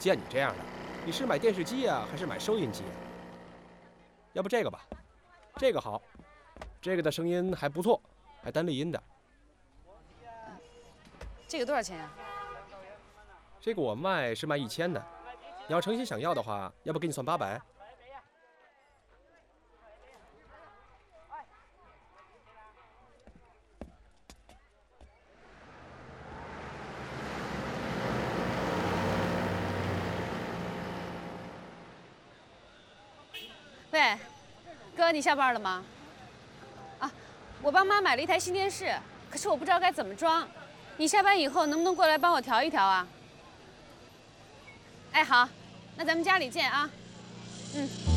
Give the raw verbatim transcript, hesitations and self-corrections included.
见你这样的，你是买电视机呀，还是买收音机呀？要不这个吧，这个好，这个的声音还不错，还单立音的。 这个多少钱呀？ 这个我卖是卖一千的，你要诚心想要的话，要不给你算八百？ 喂，哥，你下班了吗？啊，我帮妈买了一台新电视，可是我不知道该怎么装。你下班以后能不能过来帮我调一调啊？哎，好，那咱们家里见啊。嗯。